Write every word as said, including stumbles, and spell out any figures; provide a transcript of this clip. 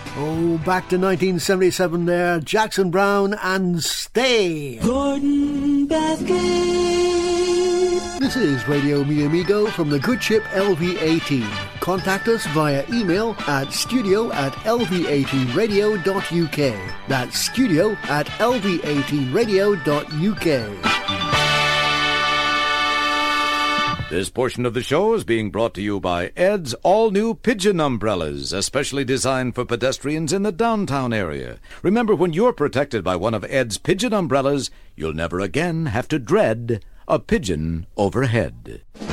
Oh, back to nineteen seventy-seven there, Jackson Browne and Stay. Gordon Bathgate. This is Radio Mi Amigo from the good ship L V eighteen. Contact us via email at studio at l v eighteen radio dot u k. That's studio at l v eighteen radio dot u k. This portion of the show is being brought to you by Ed's all-new Pigeon umbrellas, especially designed for pedestrians in the downtown area. Remember, when you're protected by one of Ed's Pigeon umbrellas, you'll never again have to dread a pigeon overhead.